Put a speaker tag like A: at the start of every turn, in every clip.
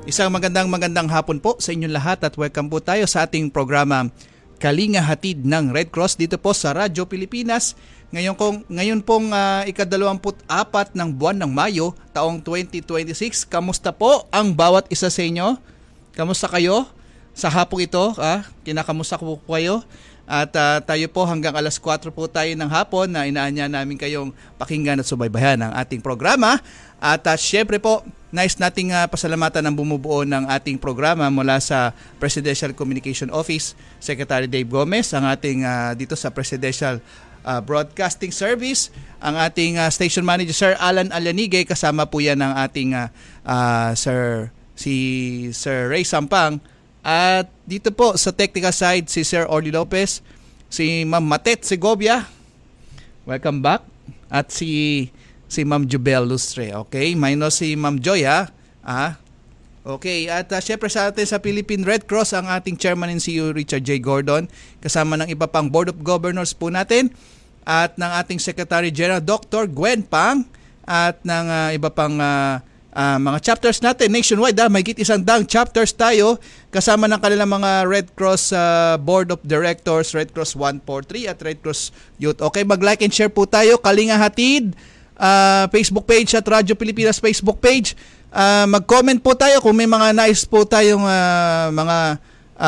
A: Isang magandang hapon po sa inyong lahat at welcome po tayo sa ating programa Kalinga Hatid ng Red Cross dito po sa Radyo Pilipinas. Ngayon pong ika-24 ng buwan ng Mayo, taong 2026. Kamusta po ang bawat isa sa inyo? Kamusta kayo sa hapong ito? Kinakamusta ko po kayo? At tayo po hanggang alas 4 po tayo ng hapon na inaanya namin kayong pakinggan at subaybayan ang ating programa. At syempre po, nais nating pasalamatan ang bumubuo ng ating programa mula sa Presidential Communication Office, Secretary Dave Gomez, ang ating dito sa Presidential Broadcasting Service, ang ating Station Manager Sir Alan Alyanigay, kasama po yan ng ating Sir Ray Sampang. At dito po sa technical side, si Sir Orly Lopez, si Ma'am Matet Segovia, welcome back, at si Ma'am Jubel Lustre, okay? Minus si Ma'am Joy, Okay, at syempre sa atin sa Philippine Red Cross, ang ating Chairman and CEO Richard J. Gordon, kasama ng iba pang Board of Governors po natin, at ng ating Secretary General Dr. Gwen Pang, at ng iba pang mga chapters natin nationwide. May higit 100 chapters tayo, kasama ng kanilang mga Red Cross Board of Directors, Red Cross 143 at Red Cross Youth. Okay, mag-like and share po tayo, Kalinga Hatid, Facebook page at Radyo Pilipinas Facebook page. Mag-comment po tayo kung may mga nais po tayong mga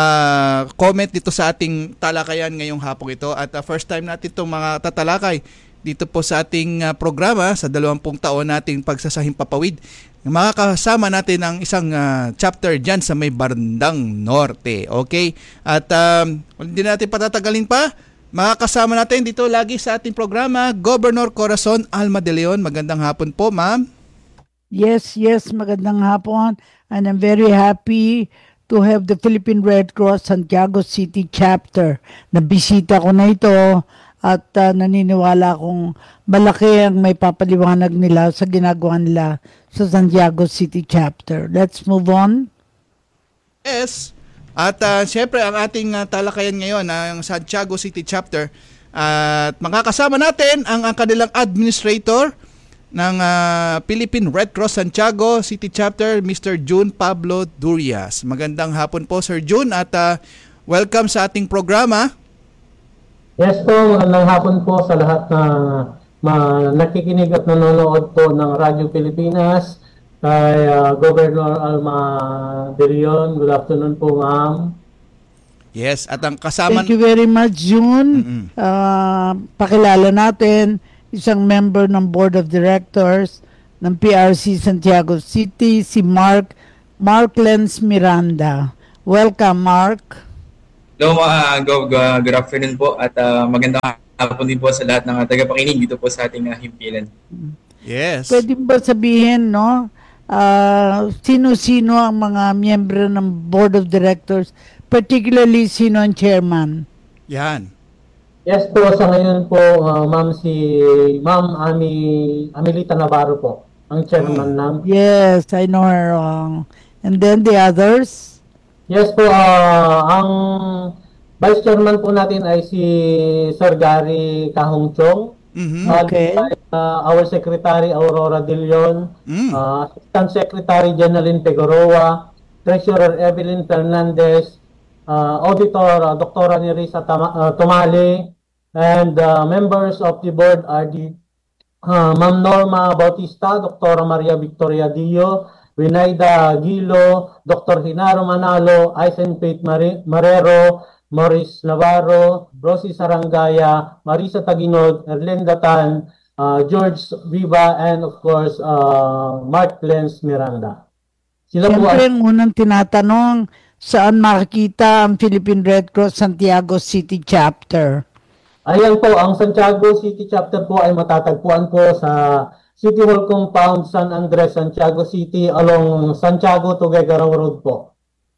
A: comment dito sa ating talakayan ngayong hapong ito. At first time natin itong mga tatalakay dito po sa ating programa sa 20 taon nating pagsasahing papawid. Makakasama natin ang isang chapter dyan sa may Bandang Norte. Okay? At hindi natin patatagalin pa. Makakasama natin dito lagi sa ating programa, Governor Corazon Alma de Leon. Magandang hapon po, ma'am.
B: Yes, magandang hapon. And I'm very happy to have the Philippine Red Cross Santiago City Chapter. Nabisita ko na ito at naniniwala akong malaki ang may papaliwanag nila sa ginagawa nila sa Santiago City Chapter. Let's move on.
A: Yes. At siyempre ang ating talakayan ngayon ang Santiago City Chapter, at makakasama natin ang kanilang administrator ng Philippine Red Cross Santiago City Chapter, Mr. June Pablo Durias. Magandang hapon po, Sir June, at welcome sa ating programa.
C: Yes po, magandang hapon po sa lahat na nakikinig at nanonood po ng Radyo Pilipinas. Kay Governor Alma de Leon. Good afternoon po, ma'am.
A: Yes, at ang kasama...
B: Thank you very much, June. Pakilala natin, isang member ng Board of Directors ng PRC Santiago City, si Mark Lenz Miranda. Welcome, Mark.
D: Hello, good afternoon po, at magandang hapon din po sa lahat ng tagapakinig dito po sa ating himpilan.
A: Yes.
B: Pwede ba sabihin, no? Sino-sino ang mga miyembro ng Board of Directors, particularly sino ang chairman?
A: Yan.
C: Yes po, sa ngayon po, ma'am, Ma'am Amelita Navarro po, ang chairman ng...
B: Yes, I know her. And then the others?
C: Yes po, ang vice chairman po natin ay si Sir Gary Kahong Chong.
B: Okay.
C: Our Secretary Aurora De Leon, Assistant Secretary Jeneline Figueroa, Treasurer Evelyn Fernandez, Auditor Dr. Nerissa Tumali, and members of the board are the Ma'am Norma Bautista, Dr. Maria Victoria Dio, Winaida Gilo, Dr. Hinaro Manalo, Aisen Faith Marero, Maurice Navarro, Rosie Sarangaya, Marisa Taginod, Erlenda Tan, George Viva, and of course, Mark Lenz Miranda.
B: Siyempre, ang unang tinatanong, saan makikita ang Philippine Red Cross Santiago City Chapter?
C: Ayan po, ang Santiago City Chapter po ay matatagpuan po sa City Hall Compound, San Andres, Santiago City, along Santiago to Tuguegarao Road po.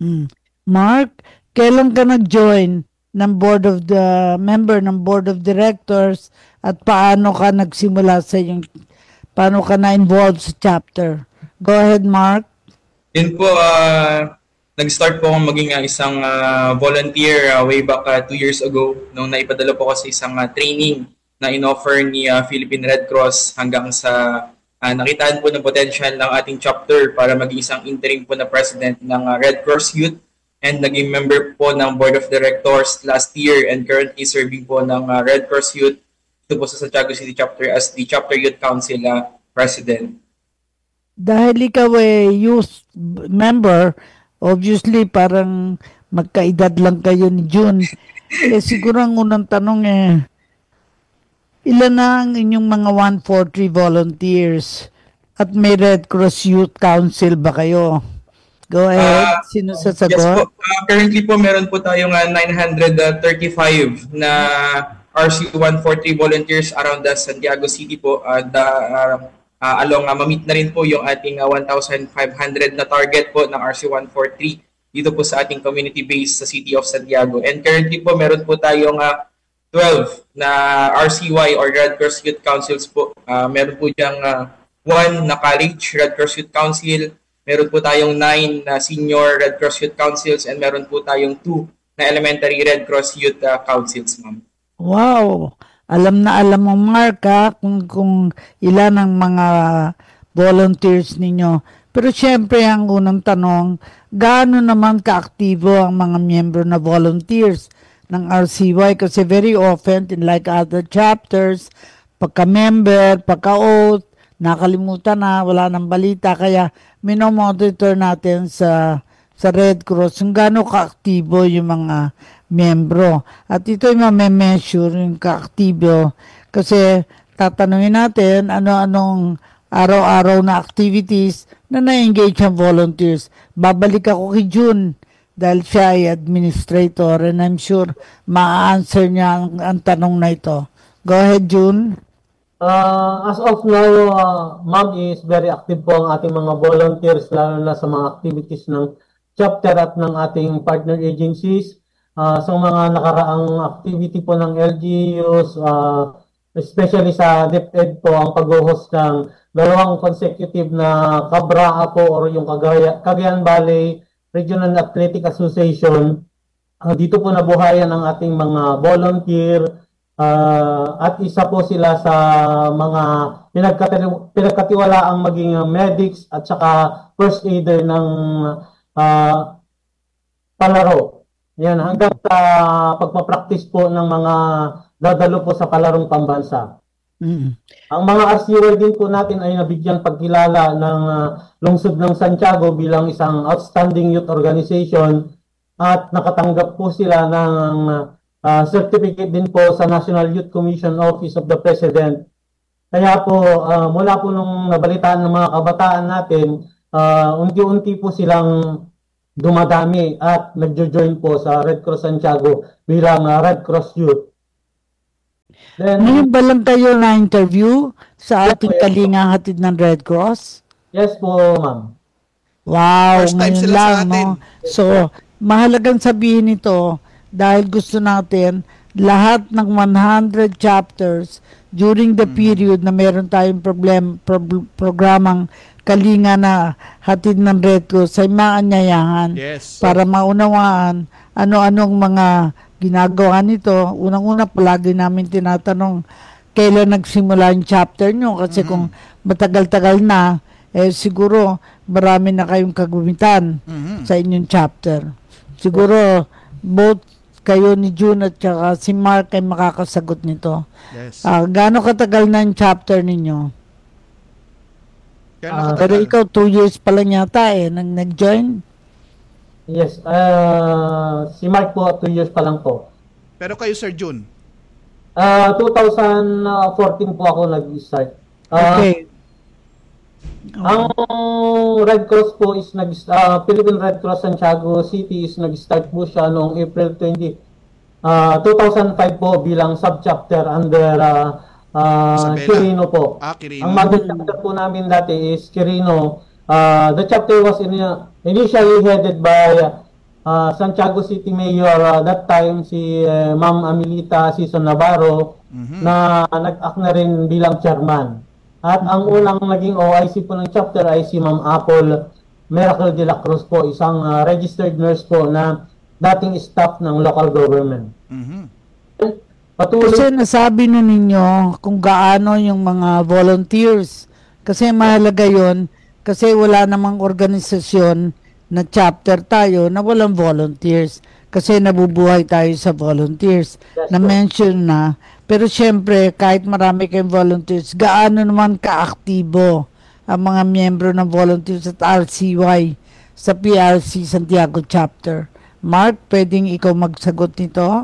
B: Mark, kailan ka nag-join ng member ng Board of Directors at paano ka nagsimula paano ka na-involved sa chapter? Go ahead, Mark.
D: Yun po, nag-start po akong maging isang volunteer way back 2 years ago nung naipadala po ako sa isang training na in-offer ni Philippine Red Cross hanggang sa nakitaan po ng potential ng ating chapter para maging isang interim po na president ng Red Cross Youth and naging member po ng Board of Directors last year and currently serving po ng Red Cross Youth ito po sa Santiago City Chapter as the Chapter Youth Council President.
B: Dahil ikaw youth member, obviously parang magkaedad lang kayo ni June. Siguro ang unang tanong ilan na ang inyong mga 143 volunteers at may Red Cross Youth Council ba kayo? Go ahead. Sino sasagot?
D: Yes po. Currently po meron po tayong 935 na RC-143 volunteers around the Santiago City po. Ma-meet na rin po yung ating 1,500 na target po ng RC-143 dito po sa ating community base sa City of Santiago. And currently po meron po tayong 12 na RCY or Red Cross Youth Councils po. Meron po diyang 1 na college Red Cross Youth Council, meron po tayong 9 na senior Red Cross Youth Councils, and meron po tayong 2 na elementary Red Cross Youth Councils, ma'am.
B: Wow! Alam na alam mo, Mark, kung ilan ang mga volunteers ninyo. Pero syempre, ang unang tanong, gaano naman kaaktibo ang mga miyembro na volunteers ng RCY? Kasi very often, like other chapters, pagka-member, pagka-oath, nakalimutan na, wala nang balita. Kaya minomonitor natin sa Red Cross kung gaano kaaktibo yung mga miyembro. At ito'y ma-measure yung kaaktibo kasi tatanungin natin ano-anong araw-araw na activities na na-engage ang volunteers. Babalik ako kay June dahil siya ay administrator and I'm sure ma-answer niya ang tanong na ito. Go ahead, June.
C: As of now, ma'am, is very active po ang ating mga volunteers lalo na sa mga activities ng chapter at ng ating partner agencies. Sa mga nakaraang activity po ng LGUs, especially sa DepEd po, ang pag-host ng 2 consecutive na Kabraa po or yung Cagayan Valley Regional Athletic Association. Dito po nabuhayan ang ating mga volunteer at isa po sila sa mga pinagkatiwalaang maging medics at saka first aider ng palaro. Yan, hanggang sa pagpapractice po ng mga dadalo po sa palarong pambansa. Ang mga RCY din po natin ay nabigyan pagkilala ng lungsod ng Santiago bilang isang outstanding youth organization at nakatanggap po sila ng certificate din po sa National Youth Commission Office of the President. Kaya po mula po nung nabalitaan ng mga kabataan natin, unti-unti po silang dumadami at nagjo-join po sa Red Cross Santiago bilang Red Cross Youth. Then,
B: ngayon ba lang kayo na-interview sa ating Kalinga Hatid ng Red Cross?
C: Yes po, ma'am.
B: Wow,
A: First time
B: ngayon
A: sila
B: lang,
A: sa atin.
B: no? So, mahalagang sabihin ito dahil gusto natin lahat ng 100 chapters during the period na meron tayong programang Kalinga na Hatid ng Red Cross ay maanyayahan para maunawaan ano-anong mga ginagawa nito. Unang-una, palagi namin tinatanong kailan nagsimula yung chapter nyo kasi kung matagal-tagal na, siguro marami na kayong kagumitan sa inyong chapter. Siguro both kayo ni June at saka si Mark ay makakasagot nito.
A: Yes.
B: Gaano katagal na yung chapter ninyo? Pero ikaw 2 years pa lang yata nang nag-join?
C: Yes, si Mark po 2 years pa lang po.
A: Pero kayo, Sir June?
C: 2014 po ako nag-start.
B: Okay.
C: Ang Red Cross po is Philippine Red Cross Santiago City is nag-start po siya noong April 2005 po bilang subchapter under Quirino po.
A: Quirino.
C: Ang mother chapter po namin dati is Quirino. The chapter was initially headed by Santiago City Mayor that time si Ma'am Amelita Sison Navarro na nag-act na rin bilang chairman. At ang unang naging OIC po ng chapter ay si Ma'am Apple Miracle de la Cruz po, isang registered nurse po na dating staff ng local government.
B: Kasi nasabi na ninyo kung gaano yung mga volunteers Kasi mahalaga yon, kasi wala namang organisasyon na chapter tayo na walang volunteers. Kasi nabubuhay tayo sa volunteers. Na-mention na. Pero syempre, kahit marami kayong volunteers, gaano naman kaaktibo ang mga miyembro ng volunteers at RCY sa PRC Santiago Chapter? Mark, pwedeng ikaw magsagot nito?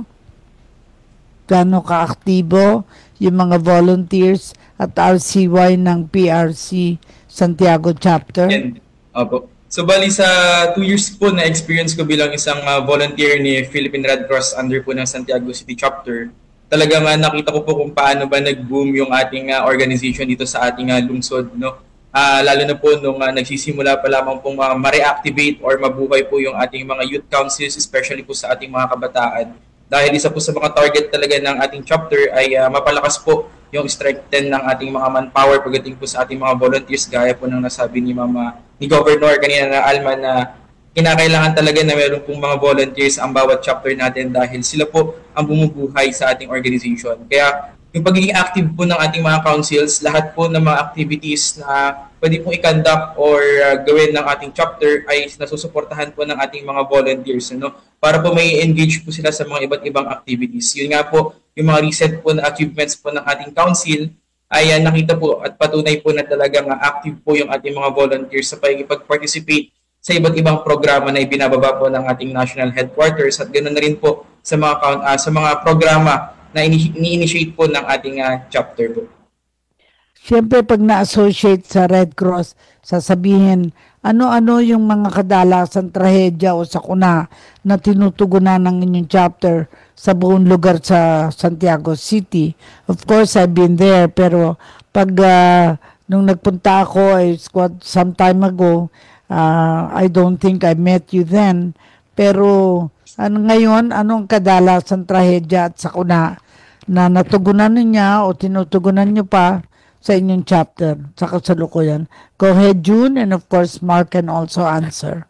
B: Gaano kaaktibo yung mga volunteers at RCY ng PRC Santiago Chapter?
D: Opo. So bali sa 2 years po na experience ko bilang isang volunteer ni Philippine Red Cross under po ng Santiago City Chapter, talagang nakita ko po kung paano ba nag-boom yung ating organization dito sa ating lungsod, no? Lalo na po nung nagsisimula pa lamang pong ma-reactivate or mabuhay po yung ating mga youth councils, especially po sa ating mga kabataan. Dahil isa po sa mga target talaga ng ating chapter ay mapalakas po yung strengthen ng ating mga manpower pagdating po sa ating mga volunteers, gaya po ng nasabi ni ni Governor kanina na Alma, na kinakailangan talaga na meron pong mga volunteers ang bawat chapter natin dahil sila po ang bumubuhay sa ating organization. Kaya yung pagiging active po ng ating mga councils, lahat po ng mga activities na pwede pong i-conduct or gawin ng ating chapter ay nasusuportahan po ng ating mga volunteers, no? Para po may engage po sila sa mga iba't ibang activities. Yun nga po, yung mga recent po na achievements po ng ating council ay nakita po at patunay po na talagang active po yung ating mga volunteers sa pag-participate sa iba't ibang programa na ibinababa po ng ating national headquarters, at ganoon na rin po sa mga programa na ini-initiate po ng ating chapter po.
B: Siyempre, pag na-associate sa Red Cross, sasabihin, ano-ano yung mga kadalasan trahedya o sakuna na tinutugunan ng inyong chapter sa buong lugar sa Santiago City. Of course, I've been there, pero pag nung nagpunta ako some time ago, I don't think I met you then. Pero ngayon, anong kadalasan trahedya at sakuna na natugunan niya o tinutugunan niyo pa sa inyong chapter sa kasalukuyan? Go ahead, June, and of course, Mark can also answer.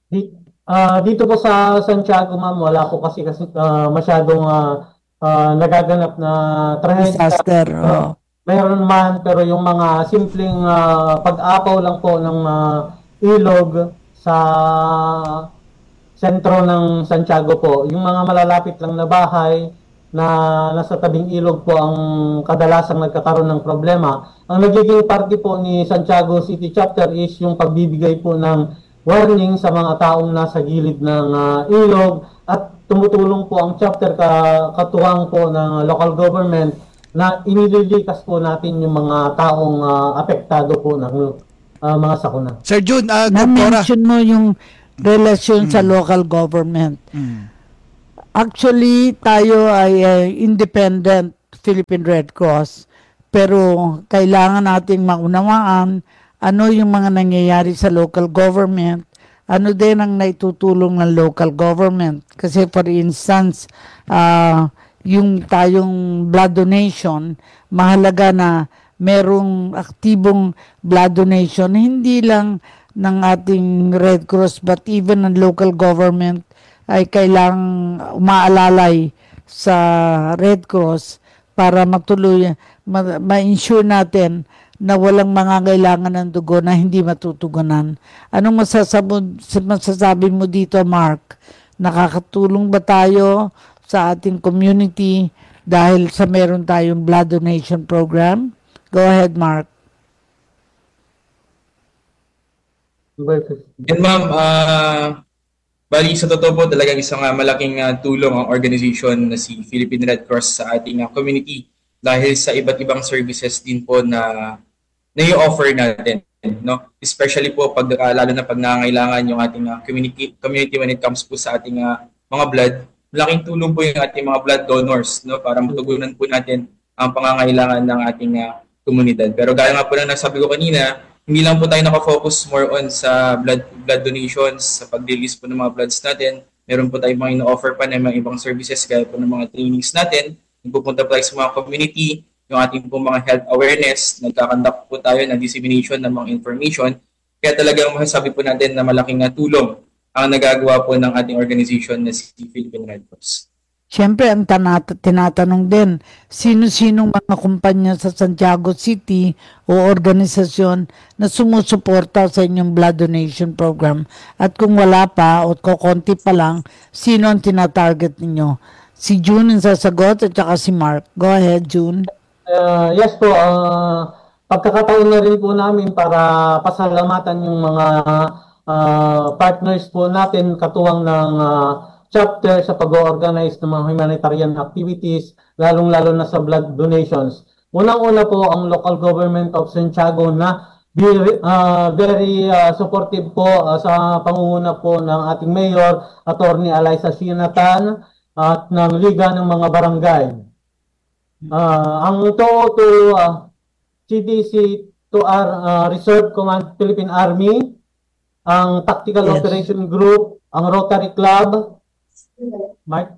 C: Dito po sa Santiago, ma'am, wala po kasi masyadong nagaganap na trahedya.
B: Disaster.
C: Mayroon man, pero yung mga simpleng pag-apaw lang po ng ilog sa sentro ng Santiago po, yung mga malalapit lang na bahay na nasa tabing ilog po ang kadalasang nagkakaroon ng problema. Ang nagiging parte po ni Santiago City Chapter is yung pagbibigay po ng warning sa mga taong nasa gilid ng ilog, at tumutulong po ang chapter katuwang po ng local government na inililikas po natin yung mga taong apektado po ng mga sakuna.
A: Sir June,
B: na-mention mo yung relasyon sa local government. Actually, tayo ay independent Philippine Red Cross, pero kailangan nating maunawaan ano yung mga nangyayari sa local government, ano din ang naitutulong ng local government. Kasi for instance, yung tayong blood donation, mahalaga na merong aktibong blood donation, hindi lang ng ating Red Cross but even ng local government ay kailangang umaalalay sa Red Cross para ma-ensure natin na walang mga kailangan ng dugo na hindi matutugunan. Anong masasabi mo dito, Mark? Nakakatulong ba tayo sa ating community dahil sa meron tayong blood donation program? Go ahead, Mark.
D: And ma'am, bali sa totoo po talagang isang malaking tulong ang organization na si Philippine Red Cross sa ating community dahil sa iba't ibang services din po na i-offer natin, no? Especially po pag lalo na pag nangangailangan yung ating community when it comes po sa ating mga blood. Malaking tulong po yung ating mga blood donors, no, para matugunan po natin ang pangangailangan ng ating komunidad. Pero gaya nga po na nasabi ko kanina, hindi lang po tayo nakafocus more on sa blood donations, sa pag-release po ng mga bloods natin. Meron po tayong mga ino-offer pa ng mga ibang services gaya po ng mga trainings natin. Nagpupunta po tayo sa mga community, yung ating po mga health awareness, nagkakandak po tayo ng dissemination ng mga information. Kaya talagang masasabi po natin na malaking tulong ang nagagawa po ng ating organization na si Philippine Red Cross.
B: Siyempre, ang tinatanong din, sino-sinong mga kumpanya sa Santiago City o organisasyon na sumusuporta sa inyong blood donation program? At kung wala pa o kukunti pa lang, sino ang tinatarget ninyo? Si June ang sasagot at saka si Mark. Go ahead, June.
C: Yes po, pagkakataon na rin po namin para pasalamatan yung mga partners po natin katuwang ng chapter sa pag-organize ng mga humanitarian activities, lalong-lalo na sa blood donations. Unang-una po ang local government of Santiago na very supportive po sa pangunguna po ng ating mayor, Attorney Alyssa Sinatan, at ng Liga ng mga Barangay. Ang CDC to our Reserve Command Philippine Army, ang Tactical Operation Group, ang Rotary Club. Mike?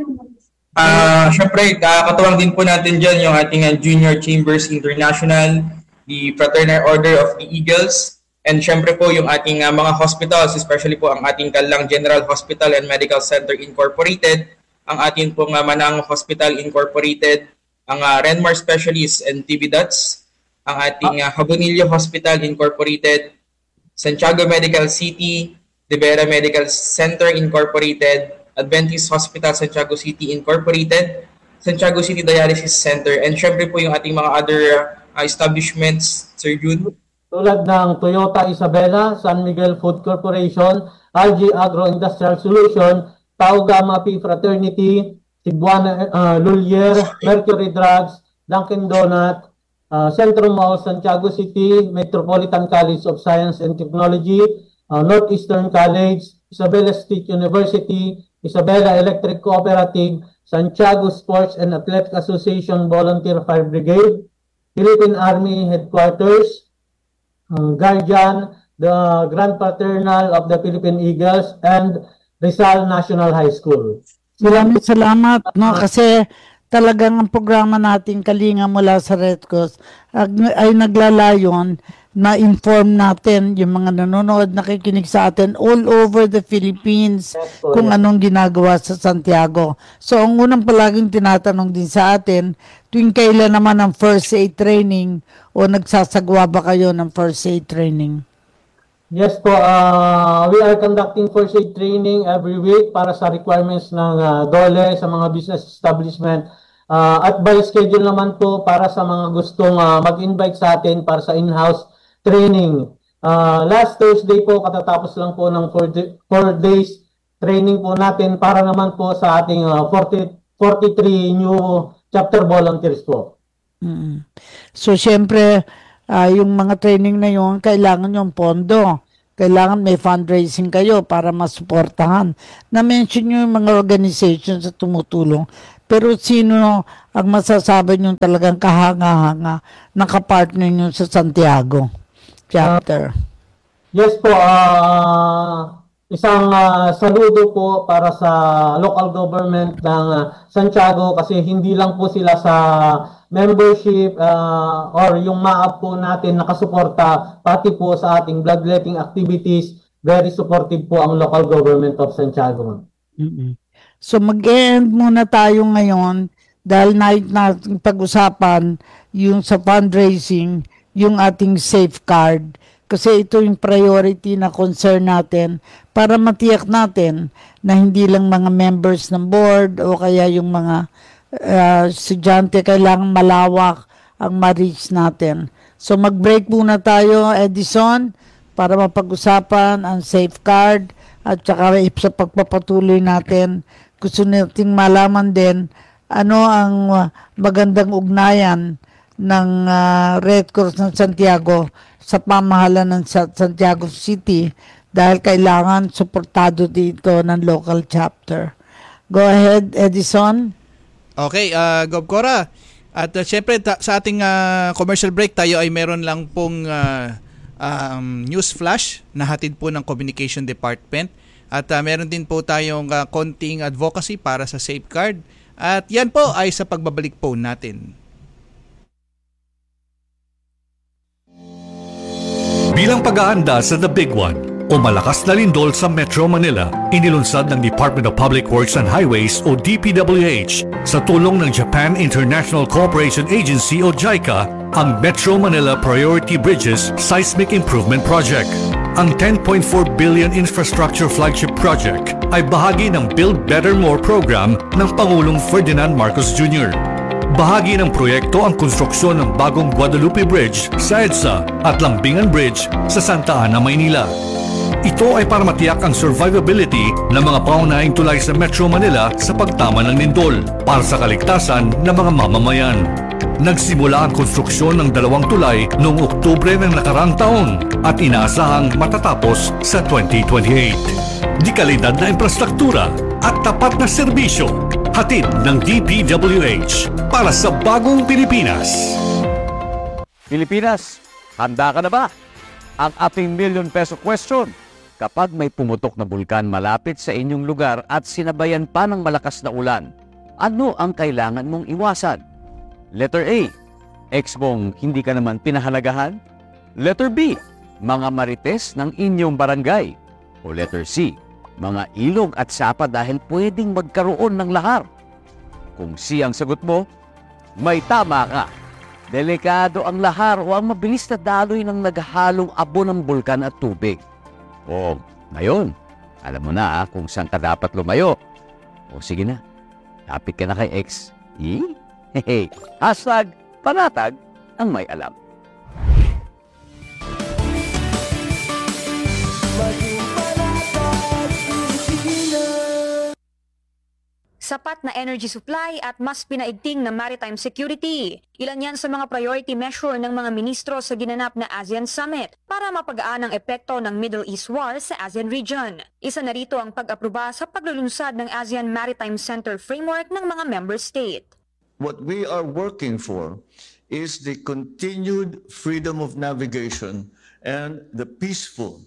D: Siyempre, katuwang din po natin dyan yung ating Junior Chambers International, the Fraternal Order of the Eagles, and siyempre po yung ating mga hospitals, especially po ang ating Kalang General Hospital and Medical Center Incorporated, ang ating pong Manang Hospital Incorporated, ang Renmar Specialists and TB Dots, ang ating Habonillo Hospital Incorporated, Santiago Medical City, De Vera Medical Center Incorporated, Adventist Hospital Santiago City Incorporated, Santiago City Dialysis Center, and syempre po yung ating mga other establishments, Sir June.
C: Tulad ng Toyota Isabela, San Miguel Food Corporation, Algae Agro-Industrial Solution, Tau Gamma Pi Fraternity, Cebuana Lulier, Mercury Drugs, Dunkin' Donut, Centrum Mall Santiago City, Metropolitan College of Science and Technology, Northeastern College, Isabela State University, Isabela Electric Cooperative, Santiago Sports and Athletic Association Volunteer Fire Brigade, Philippine Army Headquarters, Guardian, the Grand Fraternal of the Philippine Eagles, and Rizal National High School.
B: Maraming salamat, no? Kasi talagang ang programa natin Kalinga mula sa Red Cross ay naglalayon na inform natin yung mga nanonood, nakikinig sa atin all over the Philippines kung anong ginagawa sa Santiago. So, ang unang palaging tinatanong din sa atin, tuwing kailan naman ang first aid training o nagsasagwa ba kayo ng first aid training?
C: Yes po, we are conducting first aid training every week para sa requirements ng DOLE sa mga business establishment. At by schedule naman po para sa mga gustong mag-invite sa atin para sa in-house training. Last Thursday po, katatapos lang po ng 4 days training po natin para naman po sa ating 43 new chapter volunteers po.
B: So, syempre, yung mga training na yun, kailangan yung pondo. Kailangan may fundraising kayo para masuportahan. Na-mention nyo yung mga organizations na tumutulong. Pero sino ang masasabi nyo talagang kahanga-hanga na kapartner nyo sa Santiago chapter?
C: Yes po, isang saludo po para sa local government ng Santiago kasi hindi lang po sila sa membership or yung MAAP po natin nakasuporta, pati po sa ating bloodletting activities, very supportive po ang local government of Santiago.
B: So mag-end muna tayo ngayon dahil natin pag-usapan yung sa fundraising, yung ating safeguard. Kasi ito yung priority na concern natin para matiyak natin na hindi lang mga members ng board o kaya yung mga estudyante, kailangan malawak ang ma-reach natin. So mag-break muna tayo, Edison, para mapag-usapan ang safeguard at saka sa pagpapatuloy natin. Gusto nating malaman din ano ang magandang ugnayan ng Red Cross ng Santiago sa pamahalaan ng Santiago City dahil kailangan suportado dito ng local chapter. Go ahead, Edison.
A: Okay, Gov Cora. At syempre sa ating commercial break tayo ay meron lang pong news flash na hatid po ng Communication Department. At meron din po tayong konting advocacy para sa safeguard. At yan po ay sa pagbabalik po natin.
E: Bilang pag-aanda sa The Big One, o malakas na lindol sa Metro Manila, inilunsad ng Department of Public Works and Highways o DPWH sa tulong ng Japan International Cooperation Agency o JICA ang Metro Manila Priority Bridges Seismic Improvement Project. Ang 10.4 billion infrastructure flagship project ay bahagi ng Build Better More program ng Pangulong Ferdinand Marcos Jr. Bahagi ng proyekto ang konstruksyon ng bagong Guadalupe Bridge sa EDSA at Lambingan Bridge sa Santa Ana, Maynila. Ito ay para matiyak ang survivability ng mga paunahing tulay sa Metro Manila sa pagtama ng lindol para sa kaligtasan ng mga mamamayan. Nagsimula ang konstruksyon ng 2 tulay noong Oktubre ng nakarang taon at inaasahang matatapos sa 2028. Di kalidad na infrastruktura at tapat na serbisyo, hatid ng DPWH para sa bagong Pilipinas.
F: Pilipinas, handa ka na ba? Ang ating million peso question. Kapag may pumutok na bulkan malapit sa inyong lugar at sinabayan pa ng malakas na ulan, ano ang kailangan mong iwasan? Letter A, ex mong hindi ka naman pinahalagahan? Letter B, mga marites ng inyong barangay? O letter C, mga ilog at sapa dahil pwedeng magkaroon ng lahar? Kung C ang sagot mo, may tama ka. Delikado ang lahar o ang mabilis na daloy ng naghahalong abo ng bulkan at tubig. O, ngayon, alam mo na kung saan ka dapat lumayo. O sige na, lapit ka na kay ex. Hehe, hashtag panatag ang may alam.
G: Sapat na energy supply at mas pinaigting na maritime security. Ilan yan sa mga priority measure ng mga ministro sa ginanap na ASEAN Summit para mapagaan ang epekto ng Middle East War sa ASEAN region. Isa na rito ang pag-aproba sa paglulunsad ng ASEAN Maritime Center Framework ng mga member state.
H: What we are working for is the continued freedom of navigation and the peaceful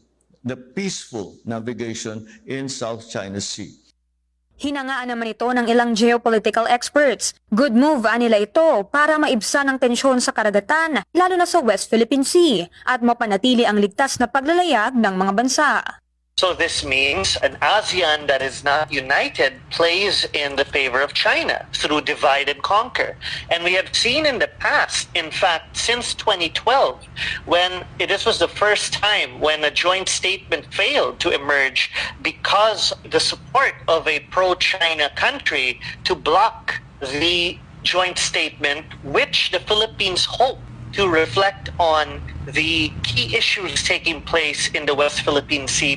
H: navigation in South China Sea.
G: Hinangaan naman ito ng ilang geopolitical experts. Good move nila ito para maibsan ang tensyon sa karagatan, lalo na sa West Philippine Sea, at mapanatili ang ligtas na paglalayag ng mga bansa.
I: So this means an ASEAN that is not united plays in the favor of China through divide and conquer. And we have seen in the past, in fact, since 2012, when this was the first time when a joint statement failed to emerge because the support of a pro-China country to block the joint statement, which the Philippines hope to reflect on the key issues taking place in the West Philippine Sea.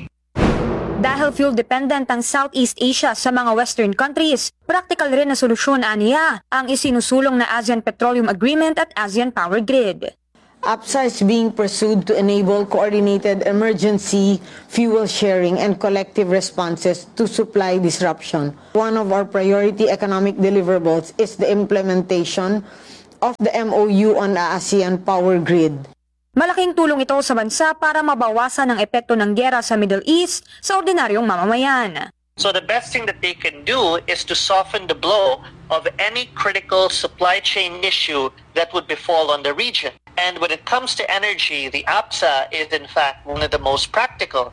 G: Dahil fuel-dependent ang Southeast Asia sa mga Western countries, practical rin na solusyon aniya ang isinusulong na ASEAN Petroleum Agreement at ASEAN Power Grid.
J: APSA is being pursued to enable coordinated emergency fuel sharing and collective responses to supply disruption. One of our priority economic deliverables is the implementation of the MOU on the ASEAN Power Grid.
G: Malaking tulong ito sa bansa para mabawasan ang epekto ng giyera sa Middle East sa ordinaryong mamamayan.
I: So the best thing that they can do is to soften the blow of any critical supply chain issue that would befall on the region. And when it comes to energy, the APSA is in fact one of the most practical.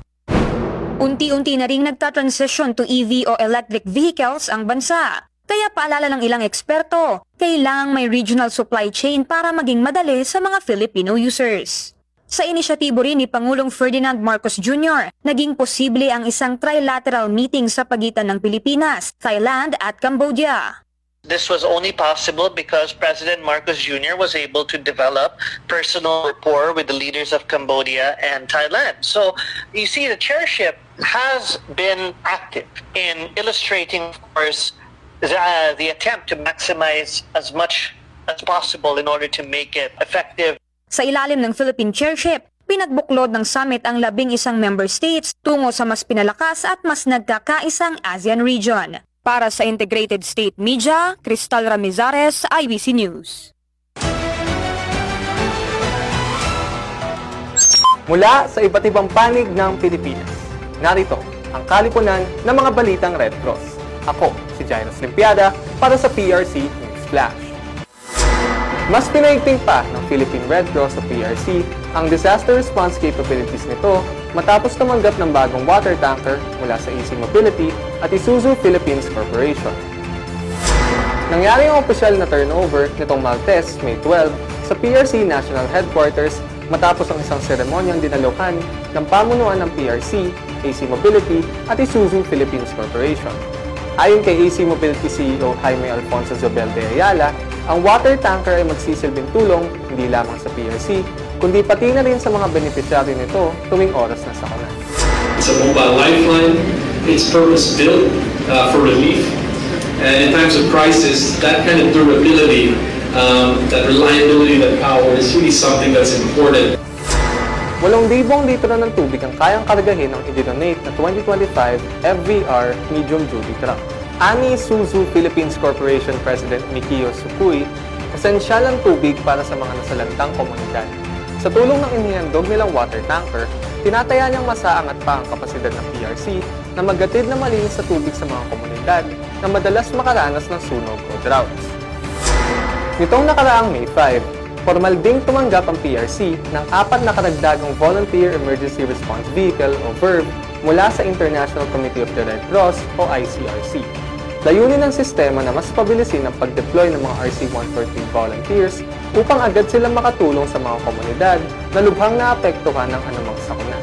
G: Unti-unti na ring nagta-transition to EV o electric vehicles ang bansa. Kaya paalala ng ilang eksperto, kailangang may regional supply chain para maging madali sa mga Filipino users. Sa inisyatibo rin ni Pangulong Ferdinand Marcos Jr., naging posible ang isang trilateral meeting sa pagitan ng Pilipinas, Thailand at Cambodia.
I: This was only possible because President Marcos Jr. was able to develop personal rapport with the leaders of Cambodia and Thailand. So you see, the chairship has been active in illustrating, of course, the attempt to maximize as much as possible in order to make it effective.
G: Sa ilalim ng Philippine chairship, pinagbuklod ng summit ang 11 member states tungo sa mas pinalakas at mas nagkakaisang ASEAN region. Para sa Integrated State Media, Cristal Ramizares, IBC News.
K: Mula sa iba't ibang panig ng Pilipinas, narito ang kalipunan ng mga balitang Red Cross. Ako, si Jainos Limpiada para sa PRC News Flash. Mas pinaigting pa ng Philippine Red Cross sa PRC ang disaster response capabilities nito matapos tumanggap ng bagong water tanker mula sa AC Mobility at Isuzu Philippines Corporation. Nangyari ang opisyal na turnover nitong Martes, May 12, sa PRC National Headquarters matapos ang isang seremonyang dinaluhan ng pamunuan ng PRC, AC Mobility at Isuzu Philippines Corporation. Ayon kay AC Mobility CEO Jaime Alfonso Zobel de Ayala, ang water tanker ay magsisilbing tulong hindi lamang sa PRC, kundi pati na rin sa mga beneficiary nito tuwing oras na sakuna.
L: It's a mobile lifeline. It's purpose-built for relief. And in times of crisis, that kind of durability, that reliability, that power is really something that's important.
K: 8,000 litro ng tubig ang kayang kargahin ng i-donate na 2025 FVR medium-duty truck. Ani Isuzu Philippines Corporation President Mikio Sukuy, esensyal ang tubig para sa mga nasalantang komunidad. Sa tulong ng inihandog nilang water tanker, tinataya niyang masaangat pa ang kapasidad ng PRC na maghatid na malinis sa tubig sa mga komunidad na madalas makaranas ng sunog o droughts. Nitong nakaraang May 5, formal ding tumanggap ang PRC ng 4 na karagdagang Volunteer Emergency Response Vehicle o VERV mula sa International Committee of the Red Cross o ICRC. Layunin ng sistema na mas pabilisin ang pag-deploy ng mga RC-143 volunteers upang agad silang makatulong sa mga komunidad na lubhang naapektuhan ng anumang sakuna.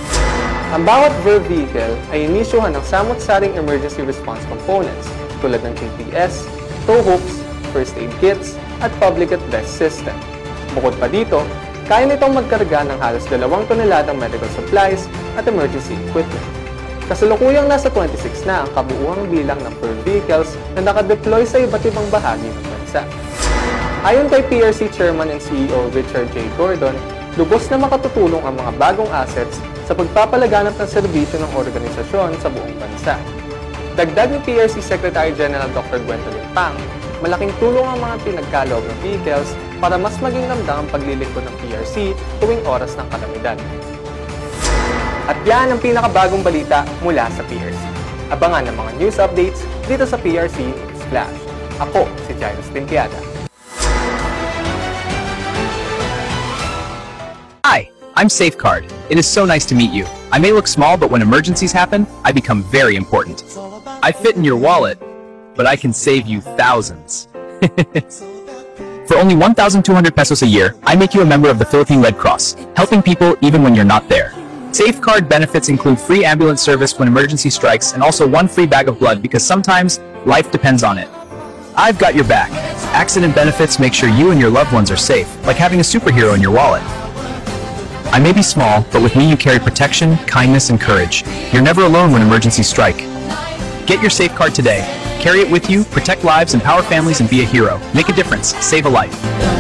K: Ang bawat VERV vehicle ay inisyuhan ng samot-saring emergency response components tulad ng GPS, tow hooks, first aid kits, at public at best system. Bukod pa dito, kaya nitong magkarga ng halos 2 toneladang medical supplies at emergency equipment. Kasalukuyang nasa 26 na ang kabuuang bilang ng VERV vehicles na nakadeploy sa iba't ibang bahagi ng bansa. Ayon kay PRC Chairman and CEO Richard J. Gordon, lubos na makatutulong ang mga bagong assets sa pagpapalaganap ng serbisyo ng organisasyon sa buong bansa. Dagdag ni PRC Secretary General Dr. Gwendolyn Pang, malaking tulong ang mga pinagkaloob ng vehicles para mas maging ramdam ang paglilingkod ng PRC tuwing oras ng kalamidad. At yan ang pinakabagong balita mula sa PRC. Abangan ang mga news updates dito sa PRC Splash. Ako si Jairus Limpiada.
M: Hi, I'm Safeguard. It is so nice to meet you. I may look small, but when emergencies happen, I become very important. I fit in your wallet, but I can save you thousands. For only 1,200 pesos a year, I make you a member of the Philippine Red Cross, helping people even when you're not there. Safeguard benefits include free ambulance service when emergency strikes and also 1 free bag of blood because sometimes life depends on it. I've got your back. Accident benefits make sure you and your loved ones are safe, like having a superhero in your wallet. I may be small, but with me you carry protection, kindness, and courage. You're never alone when emergencies strike. Get your Safeguard today. Carry it with you, protect lives, empower families, and be a hero. Make a difference. Save a life.